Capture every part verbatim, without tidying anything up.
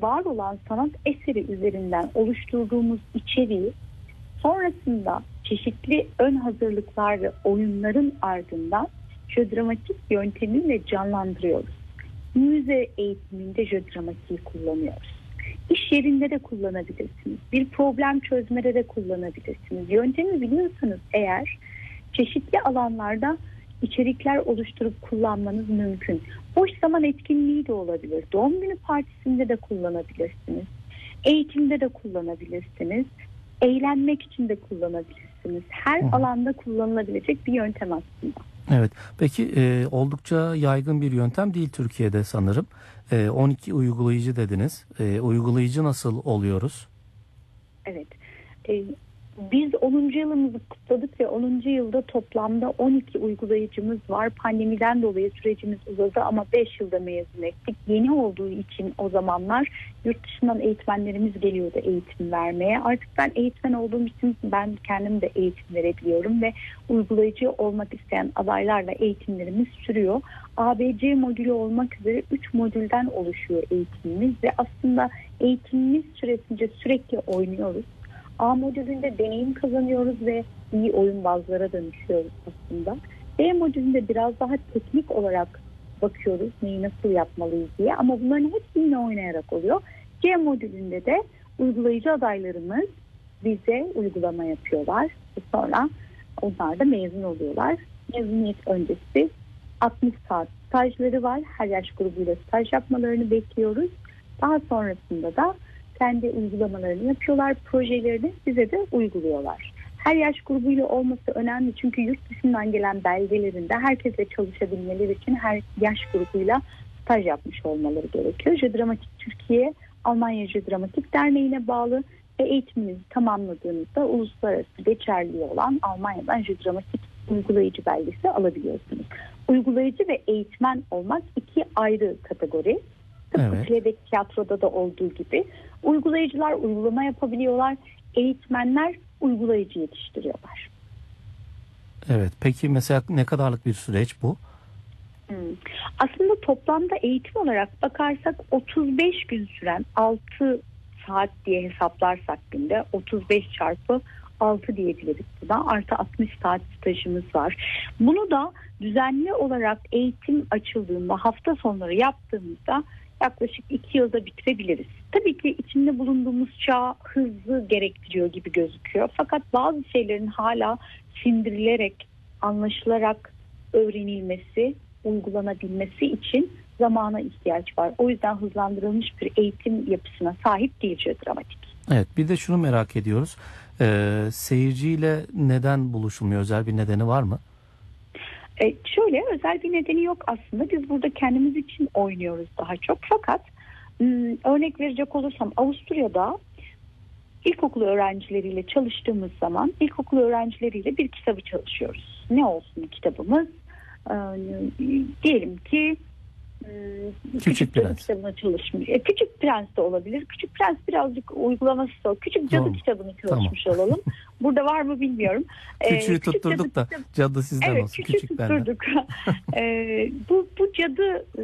var olan sanat eseri üzerinden oluşturduğumuz içeriği sonrasında çeşitli ön hazırlıklar ve oyunların ardından jödramatik yöntemiyle canlandırıyoruz. Müze eğitiminde jödramatiği kullanıyoruz. İş yerinde de kullanabilirsiniz. Bir problem çözmede de kullanabilirsiniz. Yöntemi biliyorsanız eğer çeşitli alanlarda içerikler oluşturup kullanmanız mümkün. Boş zaman etkinliği de olabilir. Doğum günü partisinde de kullanabilirsiniz. Eğitimde de kullanabilirsiniz. Eğlenmek için de kullanabilirsiniz. Her Hı. alanda kullanılabilecek bir yöntem aslında. Evet. Peki e, oldukça yaygın bir yöntem değil Türkiye'de sanırım. E, on iki uygulayıcı dediniz. E, uygulayıcı nasıl oluyoruz? Evet. E, biz onuncu yılımızı kutladık ve onuncu yılda toplamda on iki uygulayıcımız var. Pandemiden dolayı sürecimiz uzadı ama beş yılda mezun ettik. Yeni olduğu için o zamanlar yurt dışından eğitmenlerimiz geliyordu eğitim vermeye. Artık ben eğitmen olduğum için ben kendim de eğitim verebiliyorum ve uygulayıcı olmak isteyen adaylarla eğitimlerimiz sürüyor. A B C modülü olmak üzere üç modülden oluşuyor eğitimimiz ve aslında eğitimimiz süresince sürekli oynuyoruz. A modülünde deneyim kazanıyoruz ve iyi oyunbazlara dönüşüyoruz aslında. B modülünde biraz daha teknik olarak bakıyoruz neyi nasıl yapmalıyız diye ama bunların hepsi yine oynayarak oluyor. C modülünde de uygulayıcı adaylarımız bize uygulama yapıyorlar. Sonra onlar da mezun oluyorlar. Mezuniyet öncesi altmış saat stajları var. Her yaş grubuyla staj yapmalarını bekliyoruz. Daha sonrasında da kendi uygulamalarını yapıyorlar, projelerini bize de uyguluyorlar. Her yaş grubuyla olması önemli çünkü yurt dışından gelen belgelerinde herkesle çalışabilmeleri için her yaş grubuyla staj yapmış olmaları gerekiyor. Jödramatik Türkiye, Almanya Jödramatik Derneği'ne bağlı ve eğitiminizi tamamladığınızda uluslararası geçerli olan Almanya'dan Jödramatik uygulayıcı belgesi alabiliyorsunuz. Uygulayıcı ve eğitmen olmak iki ayrı kategori. Tıpkı evet. Playback tiyatroda da olduğu gibi uygulayıcılar uygulama yapabiliyorlar, eğitmenler uygulayıcı yetiştiriyorlar. Evet, peki mesela ne kadarlık bir süreç bu? Hmm. Aslında toplamda eğitim olarak bakarsak otuz beş gün süren altı saat diye hesaplarsak günde otuz beş çarpı altı diyebiliriz buna. Artı altmış saat stajımız var. Bunu da düzenli olarak eğitim açıldığında hafta sonları yaptığımızda yaklaşık iki yılda bitirebiliriz. Tabii ki içinde bulunduğumuz çağ hızlı gerektiriyor gibi gözüküyor. Fakat bazı şeylerin hala sindirilerek, anlaşılarak öğrenilmesi, uygulanabilmesi için zamana ihtiyaç var. O yüzden hızlandırılmış bir eğitim yapısına sahip değil jödramatik. Evet, bir de şunu merak ediyoruz. Ee, seyirciyle neden buluşulmuyor? Özel bir nedeni var mı? E şöyle özel bir nedeni yok aslında. Biz burada kendimiz için oynuyoruz daha çok. Fakat ım, örnek verecek olursam Avusturya'da ilkokul öğrencileriyle çalıştığımız zaman ilkokul öğrencileriyle bir kitabı çalışıyoruz. Ne olsun kitabımız? Ee, diyelim ki Küçük, Küçük Prens kitabına çalışmış. E, Küçük Prens de olabilir. Küçük Prens birazcık uygulaması da. Küçük Cadı tamam. kitabını çalışmış tamam. olalım. Burada var mı bilmiyorum. Küçüğü ee, küçük tutturduk cadı, da cadı sizden evet, olsun. Küçük, küçük tutturduk. ee, bu, bu cadı e,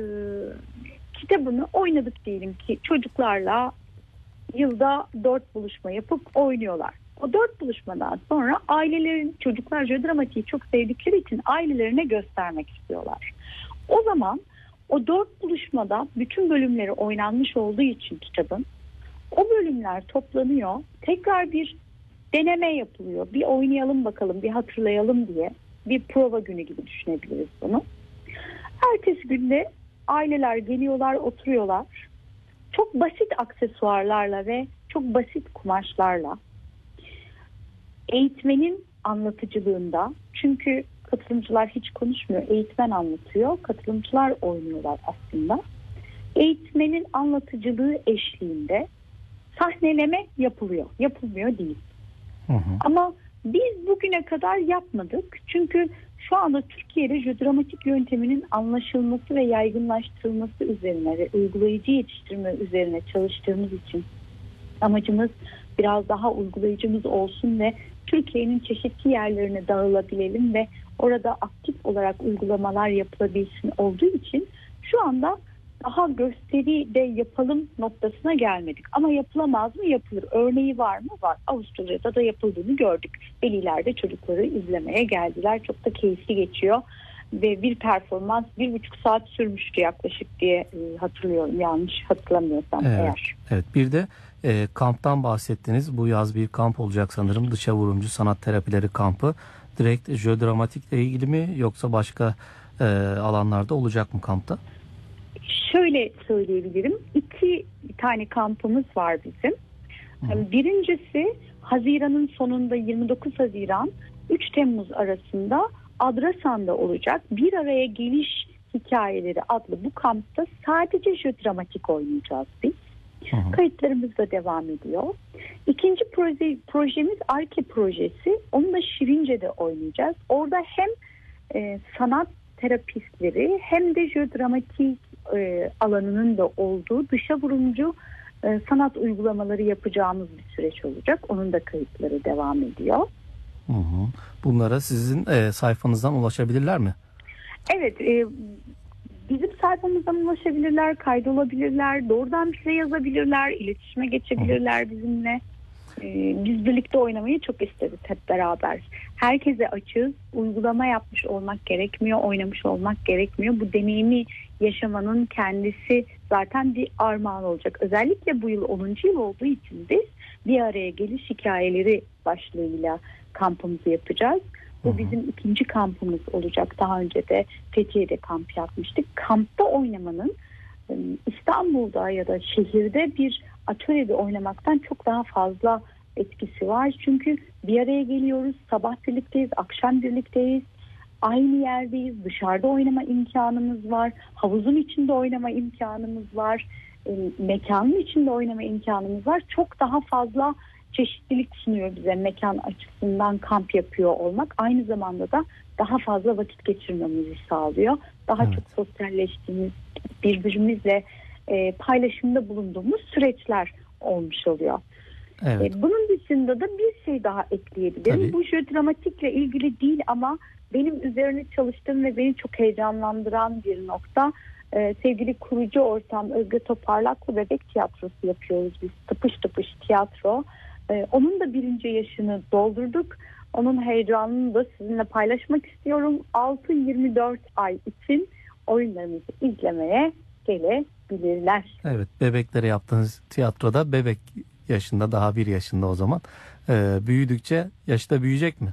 kitabını oynadık diyelim ki çocuklarla yılda dört buluşma yapıp oynuyorlar. O dört buluşmadan sonra ailelerin, çocuklar jodramatiği çok sevdikleri için ailelerine göstermek istiyorlar. O zaman o dört buluşmada bütün bölümleri oynanmış olduğu için kitabın o bölümler toplanıyor. Tekrar bir deneme yapılıyor. Bir oynayalım bakalım, bir hatırlayalım diye. Bir prova günü gibi düşünebiliriz bunu. Ertesi günde aileler geliyorlar, oturuyorlar. Çok basit aksesuarlarla ve çok basit kumaşlarla eğitmenin anlatıcılığında, çünkü katılımcılar hiç konuşmuyor, eğitmen anlatıyor, katılımcılar oynuyorlar aslında. Eğitmenin anlatıcılığı eşliğinde sahneleme yapılıyor, yapılmıyor değil. Hı hı. Ama biz bugüne kadar yapmadık. Çünkü şu anda Türkiye'de jödramatik yönteminin anlaşılması ve yaygınlaştırılması üzerine ve uygulayıcı yetiştirme üzerine çalıştığımız için amacımız biraz daha uygulayıcımız olsun ve Türkiye'nin çeşitli yerlerine dağılabilelim ve orada aktif olarak uygulamalar yapılabilsin olduğu için şu anda daha gösteri de yapalım noktasına gelmedik. Ama yapılamaz mı? Yapılır. Örneği var mı? Var. Avusturya'da da yapıldığını gördük. Veliler de çocukları izlemeye geldiler. Çok da keyifli geçiyor. Ve bir performans bir buçuk saat sürmüştü yaklaşık diye e, hatırlıyorum. Yanlış hatırlamıyorsam Evet, eğer. evet. Bir de e, kamptan bahsettiniz. Bu yaz bir kamp olacak sanırım. Dışa vurumcu sanat terapileri kampı. Direkt jeodramatikle ilgili mi yoksa başka e, alanlarda olacak mı kampta? Şöyle söyleyebilirim. İki tane kampımız var bizim. Hı. Birincisi Haziran'ın sonunda yirmi dokuz Haziran üç Temmuz arasında Adrasan'da olacak. Bir araya geliş hikayeleri adlı bu kampta sadece jeodramatik oynayacağız biz. Hı hı. Kayıtlarımız da devam ediyor. İkinci proje, projemiz Arke projesi. Onu da Şirince'de oynayacağız. Orada hem e, sanat terapistleri hem de jeodramatik e, alanının da olduğu dışa vurumcu e, sanat uygulamaları yapacağımız bir süreç olacak. Onun da kayıtları devam ediyor. Hı hı. Bunlara sizin e, sayfanızdan ulaşabilirler mi? Evet, e, bizim sayfamızdan ulaşabilirler, kaydolabilirler, doğrudan bize yazabilirler, iletişime geçebilirler bizimle. E, biz birlikte oynamayı çok isteriz hep beraber. Herkese açığız, uygulama yapmış olmak gerekmiyor, oynamış olmak gerekmiyor. Bu deneyimi yaşamanın kendisi zaten bir armağan olacak. Özellikle bu yıl onuncu yıl olduğu için biz bir araya geliş hikayeleri başlığıyla kampımızı yapacağız. Bu bizim ikinci kampımız olacak. Daha önce de Fethiye'de kamp yapmıştık. Kampta oynamanın İstanbul'da ya da şehirde bir atölyede oynamaktan çok daha fazla etkisi var. Çünkü bir araya geliyoruz, sabah birlikteyiz, akşam birlikteyiz, aynı yerdeyiz, dışarıda oynama imkanımız var, havuzun içinde oynama imkanımız var, mekanın içinde oynama imkanımız var. Çok daha fazla çeşitlilik sunuyor bize mekan açısından kamp yapıyor olmak. Aynı zamanda da daha fazla vakit geçirmemizi sağlıyor. Daha evet. çok sosyalleştiğimiz, birbirimizle e, paylaşımda bulunduğumuz süreçler olmuş oluyor. Evet. E, bunun dışında da bir şey daha ekleyebilirim. Tabii. Bu jeodramatikle ilgili değil ama benim üzerine çalıştığım ve beni çok heyecanlandıran bir nokta. Ee, sevgili kurucu ortam Özge Toparlak'la bebek tiyatrosu yapıyoruz biz. Tıpış tıpış tiyatro. Ee, onun da birinci yaşını doldurduk. Onun heyecanını da sizinle paylaşmak istiyorum. altı yirmi dört ay için oyunlarımızı izlemeye gelebilirler. Evet, bebeklere yaptığınız tiyatroda bebek yaşında, daha bir yaşında o zaman. Ee, büyüdükçe yaşı da büyüyecek mi?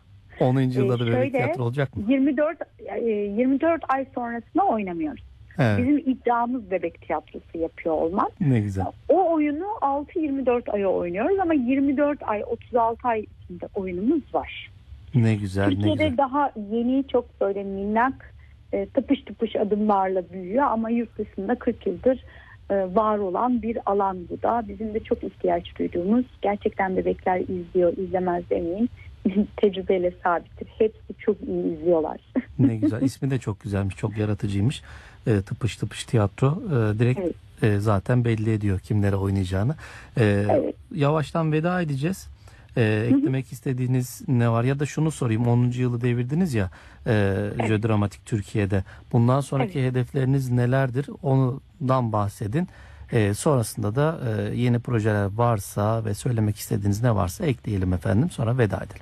onuncu yılda da bebek Şöyle, tiyatro olacak mı? yirmi dört yirmi dört ay sonrasında oynamıyoruz. Evet. Bizim iddiamız bebek tiyatrosu yapıyor olmak. Ne güzel. O oyunu altı yirmi dört aya oynuyoruz ama yirmi dört ay otuz altı ay içinde oyunumuz var. Ne güzel, Türkiye'de ne güzel. daha yeni, çok böyle minnak, e, tıpış tıpış adımlarla büyüyor ama yurt dışında kırk yıldır e, var olan bir alan bu da. Bizim de çok ihtiyaç duyduğumuz, gerçekten bebekler izliyor, izlemez demeyin. Tecrübeyle sabittir. Hepsi çok iyi izliyorlar. Ne güzel. İsmi de çok güzelmiş, çok yaratıcıymış. E, tıpış tıpış tiyatro. E, direkt Evet. e, zaten belli ediyor kimlere oynayacağını. E, Evet. Yavaştan veda edeceğiz. E, eklemek istediğiniz ne var? Ya da şunu sorayım. onuncu yılı devirdiniz ya e, Evet. Jeodramatik Türkiye'de. Bundan sonraki Evet. hedefleriniz nelerdir? Ondan bahsedin. E, sonrasında da e, yeni projeler varsa ve söylemek istediğiniz ne varsa ekleyelim efendim. Sonra veda edelim.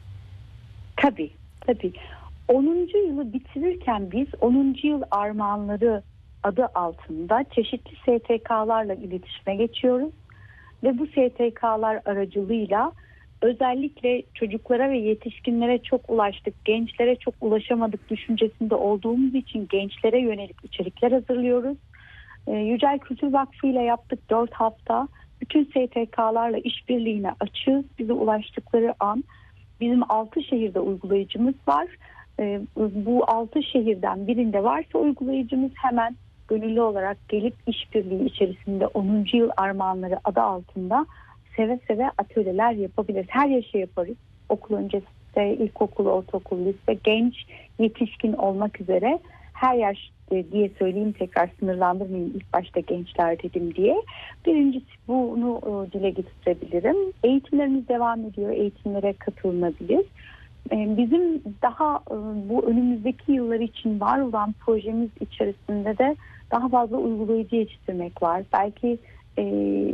Tabii, tabii. onuncu yılı bitirirken biz onuncu yıl armağanları adı altında çeşitli S T K'larla iletişime geçiyoruz. Ve bu S T K'lar aracılığıyla özellikle çocuklara ve yetişkinlere çok ulaştık, gençlere çok ulaşamadık düşüncesinde olduğumuz için gençlere yönelik içerikler hazırlıyoruz. Yücel Kültür Vakfı ile yaptık dört hafta. Bütün S T K'larla işbirliğine açığız. Bize ulaştıkları an bizim altı şehirde uygulayıcımız var. Bu altı şehirden birinde varsa uygulayıcımız hemen gönüllü olarak gelip işbirliği içerisinde onuncu yıl armağanları adı altında seve seve atölyeler yapabiliriz. Her yaşa yaparız. Okul öncesi, ilkokul, ortaokul, lise, genç, yetişkin olmak üzere her yaş diye söyleyeyim, tekrar sınırlandırmayayım, ilk başta gençler dedim diye. Birincisi bunu dile getirebilirim. Eğitimlerimiz devam ediyor. Eğitimlere katılınabilir. Bizim daha bu önümüzdeki yıllar için var olan projemiz içerisinde de daha fazla uygulayıcı yetiştirmek var. Belki e,